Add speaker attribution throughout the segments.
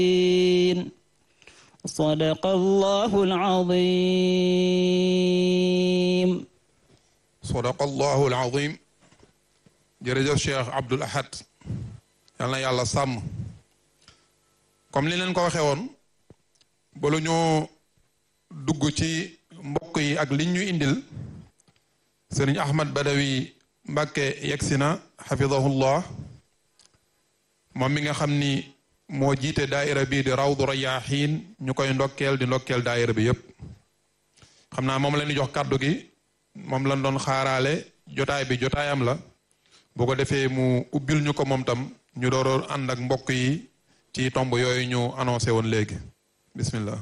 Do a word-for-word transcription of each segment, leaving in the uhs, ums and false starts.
Speaker 1: صدق الله العظيم
Speaker 2: صدق الله العظيم jërëjëf Cheikh Abdoul Ahad yal na yàlla sàmm comme li leen ko waxee woon bala ñoo dugg ci mbokk yi ak liñ ñu indil sëriñ Ahmad Badawi Mbàkke yegsi na xafidahullah moom mi nga xam ni moo jiite daaira bii di Rawdu Rayaahiin ñu koy ndokkeel di ndokkeel daaira bi yépp xam naa moom la ñu jox kàddu gi moom lañ doon xaaraale jotaay bi jotaayam la bu ko defee mu ubbil ñu ko moom tam ñu dooroon ànd ak mbokk yi ci tomb yooyu ñu annoncé woon léegi bismillah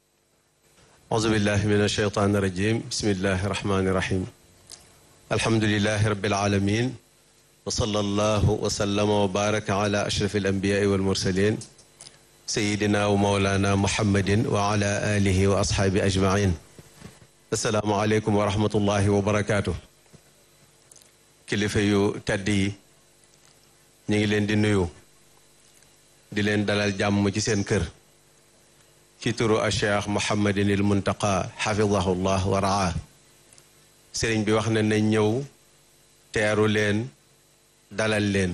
Speaker 3: auzu billahi min ashaytaani rajim bismillahi rahmaani rahim alhamdulillahi rabbil alamin wa sallallahu wa sallama wa baraka ala ashrafi al anbiyaai wal mursalin sayidina wa mawlana muhammadin wa ala alihi wa ashaabi ajmain assalaamu aleykum wa rahmatullahi wa barakatuh kilifa yu tedd yi ñu ngi leen di nuyu di leen dalal jàmm ci seen kër ci turu a cheikh Mouhamadin il Muntaqa xafidahullah wa raa sëriñ bi wax na nañ ñëw teeru leen dalal leen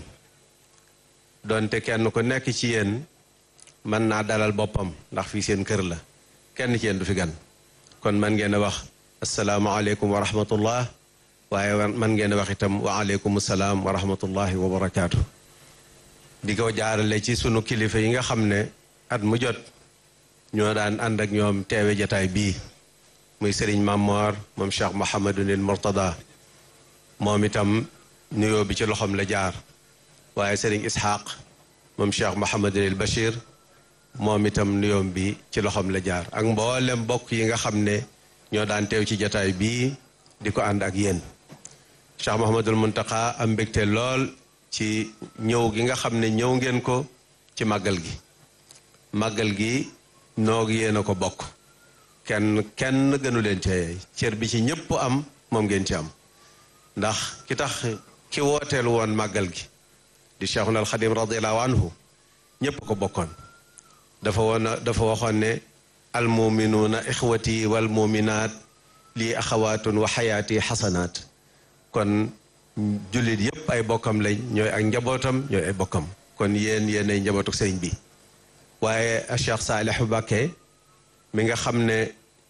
Speaker 3: donte kenn ku nekk ci yéen mën naa dalal boppam ndax fii seen kër la kenn ci yéen du fi gan kon man ngeen a wax asalaamualeykum wa rahmatullah waaye man ngeen a wax itam wa aleykum salaam wa rahmatullahi wa barakaatu. di ko jaarale ci sunu kilifa yi nga xam ne at mu jot ñoo daan ànd ak ñoom teewe jataay bii muy Serigne Mamor moom Cheikh Mouhamadunil Mourtada moom itam nuyoo bi ci loxoom la jaar waaye Serigne Ishaq moom Cheikh Mouhamadunil Bachir moom itam nuyoom bi ci loxoom la jaar ak mboolem mbokk yi nga xam ne ñoo daan teew ci jataay bii di ko ànd ak yéen Cheikh Mouhamadul Muntaqa am mbégte lool ci ñëw gi nga xam ne ñëw ngeen ko ci màggal gi màggal gi noog yéen a ko bokk kenn kenn gënu leen ci cër bi ci ñëpp am moom ngeen ci am ndax ki tax ki wooteel woon màggal gi di Cheikhuna al Xadim radiallahu anhu ñëpp ko bokkoon dafa woon dafa waxoon ne al muminuuna ixwati wal muminaat lii axawaatun wa xayaati xasanaat kon jullit yépp ay bokkam lañ ñooy ak njabootam ñooy ay bokkam kon yéen yéen ay njabootu sëriñ bi waaye Cheikh Saalihu Mbàkke mi nga xam ne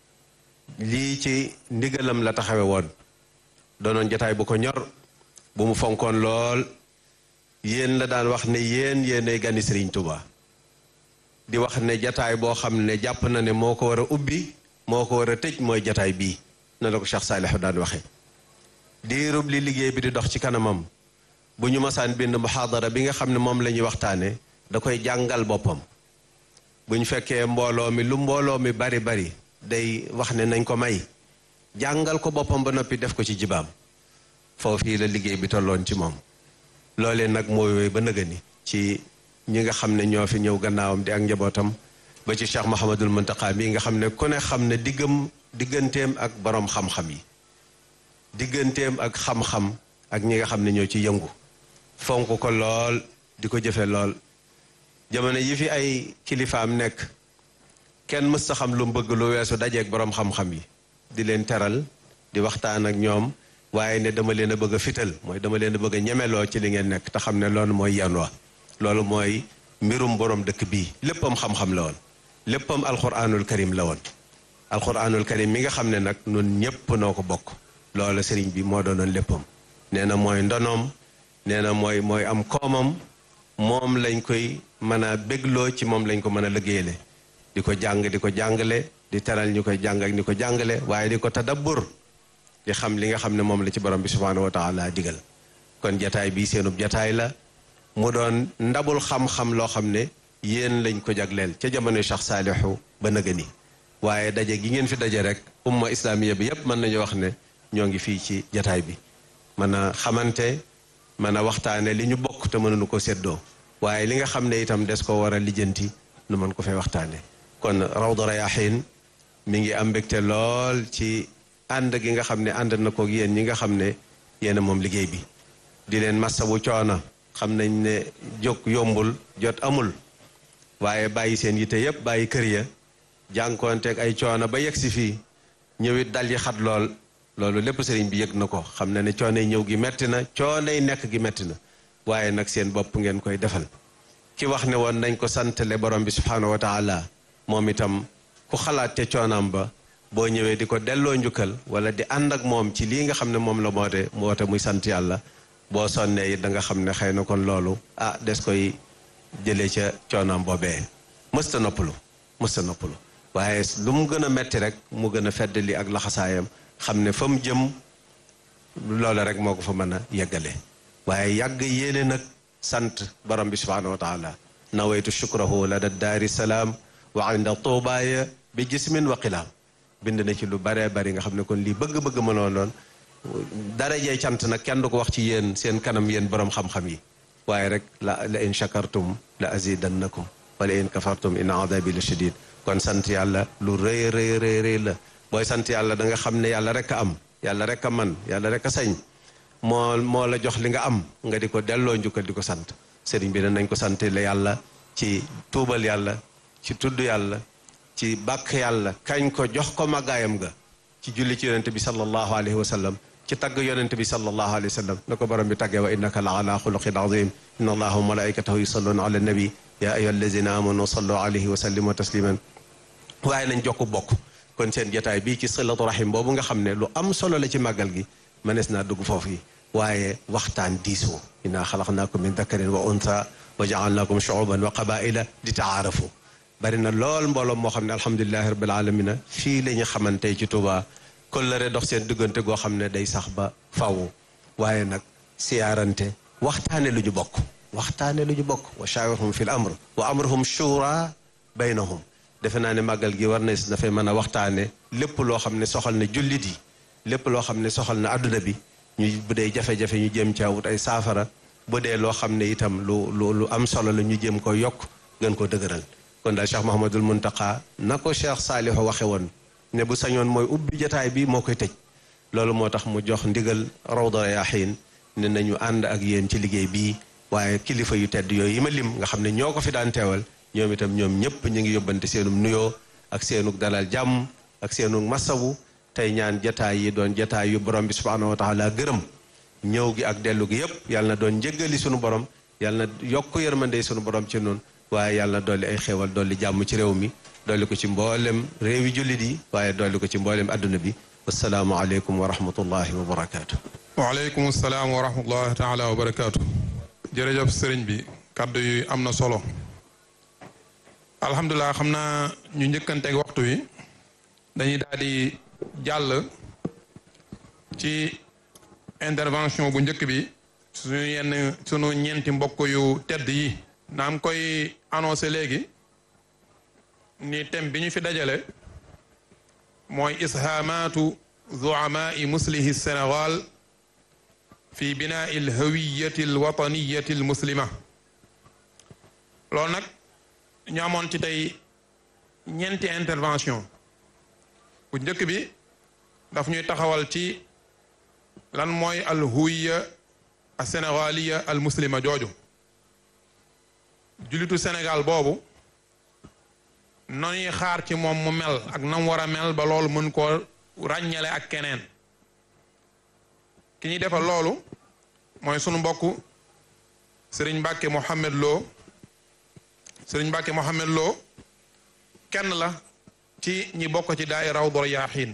Speaker 3: lii ci ndigalam la taxawe woon doonoon jataay bu ko ñor bu mu fonkoon lool yéen la daan wax ne yéen yéen ay gani sëriñ Tuuba di wax ne jataay boo xam ne jàpp na ne moo ko war a ubbi moo ko war a tëj mooy jataay bii na la ko Cheikh Saalihu daan waxee diirub li liggéey bi di dox ci kanamam bu ñu masaan bind muhaadara bi nga xam ne moom la ñuy waxtaane da koy jàngal boppam bu ñu fekkee mbooloo mi lu mbooloo mi bari bari day wax ne nañ ko may jàngal ko boppam ba noppi def ko ci jibaam foofii la liggéey bi tolloon ci moom loolee nag mooy wéy ba nëgëni ci ñi nga xam ne ñoo fi ñëw gannaawam di ak njabootam ba ci Cheikh Mouhamadul Muntaqa mii nga xam ne ku ne xam ne diggam digganteem ak boroom xam-xam yi digganteem ak xam-xam ak ñi nga xam ne ñoo ci yëngu fonk ko lool di ko jëfe lool jamono yi fi ay kilifaam nekk kenn mës sa xam lu mu bëgg lu weesu dajeeg boroom xam-xam yi di leen teral di waxtaan ak ñoom waaye ne dama leen a bëgg a fital mooy dama leen a bëgg a ñemeloo ci li ngeen nekk te xam ne loolu mooy yan wa loolu mooy mbirum boroom dëkk bii léppam xam-xam la woon léppam alquranul karim la woon alquranul karim mi nga xam ne nag nun ñépp noo ko bokk loolu sëriñ bi moo doonoon léppam nee na mooy ndonoom nee na mooy mooy am koomam moom lañ koy mën a bégloo ci moom lañ ko mën a liggéeyale di ko jàng di ko jàngale di teral ñu koy jàng ak ñu ko jàngale waaye di ko tadabbur di xam li nga xam ne moom la ci borom bi subhaanahu wa taala digal kon jataay bii seenub jataay la mu doon ndabul xam-xam loo xam ne yéen lañ ko jagleel ca jamono Cheikh Saalihu ba nëga ni waaye daje gi ngeen fi daje rek umma islamiya bi yépp mën nañu wax ne ñoo ngi fii ci jataay bi mën a xamante mën a waxtaane li ñu bokk te mënuñu ko séddoo waaye li nga xam ne itam des ko war a lijjanti nu mën ko fay waxtaane kon Rawdu Rayaahiin mi ngi am mbégte lool ci ànd gi nga xam ne ànd na ko yéen ñi nga xam ne yéen a moom liggéey bi di leen massawu coono xam nañ ne jóg yombul jot amul waaye bàyyi seen yitte yëpp bàyyi kër ya jànkoonteeg ay coono ba yegg si fii ñëwit dal yi xat lool loolu lépp sëriñ bi yëg na ko xam na ne coonay ñëw gi metti na coonay nekk gi metti na waaye nag seen bopp ngeen koy defal ki wax ne woon nañ ko santale borom bi subhaanahu wa taala moom itam ku xalaat ca coonaam ba boo ñëwee di ko delloo njukkal wala di ànd ak moom ci lii nga xam ne moom la moote moote muy sant yàlla boo sonnee it da nga xam ne xëy na kon loolu ah des koy jëlee ca coonaam boobee mësta noppalu mësta noppalu waaye lu mu gën a metti rek mu gën a feddali ak laxasaayam xam ne fa mu jëm loola rek moo ko fa mën a yeggale waaye yàgg yéene nag sant borom bi subhaanahu wa taala nawaytu shukrahu la da daari salaam wa inda tuubaaya bi jismin wa qilaam bind na ci lu baree bari nga xam ne kon lii bëgg-bëgg mënoon doon darajee cant nag kenn du ko wax ci yéen seen kanam yéen borom xam-xam yi waaye rek la la in shakartum la azidannakum wala in kafartum in adabi la shadid kon sant yàlla lu rëy rëy rëy rëy la booy sant yàlla da nga xam ne yàlla rek a am yàlla rek a man yàlla rek a sañ moo moo la jox li nga am nga di ko delloo njukkal di ko sant sëriñ bi ne nañ ko sant la yàlla ci tuubal yàlla ci tudd yàlla ci bàkk yàlla kañ ko jox ko màggaayam ga ci julli ci yonente bi sallallahu alayhi wa sallam ci tagg yonente bi sallallahu alayhi wa sallam na ko borom bi taggee wa innaka la ala xuluqin azim inna allaha wa malaikatahu yusalluna ala nabi ya ayyuha allazina amanu sallu alayhi wa sallimu tasliman waaye nañ jokk bokk kon seen jotaay bii ci silatu rahim boobu nga xam ne lu am solo la ci màggal gi mënees naa dugg foofu yi waaye waxtaan diisoo inna xalaqnaakum min dakarin wa unsa wa jaalnaakum shuuban wa qabaila li taarafu bari na lool mbooloo moo xam ne alhamdulilahi rabbil alamina fii la ñu xamante ci Tuuba kollëre dox seen diggante goo xam ne day sax ba faw waaye nag siyaarante waxtaane lu ñu bokk waxtaane lu ñu bokk wa shaawirhum fil amr wa amruhum shura baynahum defe naa ne màggal gi war na si dafay mën a waxtaane lépp loo xam ne soxal na jullit yi lépp loo xam ne soxal na adduna bi ñu bu dee jafe-jafe ñu jëm caa wut ay saafara bu dee loo xam ne itam lu lu lu am solo la ñu jëm ko yokk gën ko dëgëral kon daal Cheikh Mahamadul Muntaqa na ko Cheikh Saalihu waxe woon ne bu sañoon mooy ubbi jataay bi moo koy tëj loolu moo tax mu jox ndigal Rawda Rayaahiin ne nañu ànd ak yéen ci liggéey bii waaye kilifa yu tedd yooyu yi ma lim nga xam ne ñoo ko fi daan teewal ñoom itam ñoom ñëpp ñu ngi yóbbante seenum nuyoo ak seenug dalal jàmm ak seenug masawu tey ñaan jataay yi doon jataay yu borom bi subhaanahu wa taala gërëm ñëw gi ak dellu gi yëpp yàlla na doon njëggali sunu borom yàlla na yokk yërmande sunu borom ci noonu waaye yàlla na dolli ay xéewal dolli jàmm ci réew mi dolli ko ci mboolem réewi jullit yi waaye dolli ko ci mboolem adduna bi wasalaamu aleykum wa rahmatullahi wa barakaatu.
Speaker 2: waaleykum salaam wa rahmatullahi taala wa barakaatu. jërëjëf sëriñ bi kaddu yi am na solo. alhamdulilah xam naa ñu njëkkanteeg waxtu wi dañuy daal di jàll ci intervention bu njëkk bi suñu yenn sunu ñeenti mbokk yu tedd yi naam koy annoncé léegi ni thème bi ñu fi dajale mooy ishaamaatu zuamaai muslihi Sénégal fi binaai alhawiyati alwataniyati almuslima loolu nag ñu amoon ci tey ñeenti intervention bu njëkk bi daf ñuy taxawal ci lan mooy alhuwiya al sénégaliya al muslima jooju julitu Sénégal boobu noñuy xaar ci moom mu mel ak nam war a mel ba loolu mën koo ràññale ak keneen ki ñuy defal loolu mooy sunu mbokk Sëriñ Mbàkke Mohamed Lo Sëriñ Mbàkke Mohamed Lo kenn la ci ñi bokk ci daay Rawdu Rayaahiin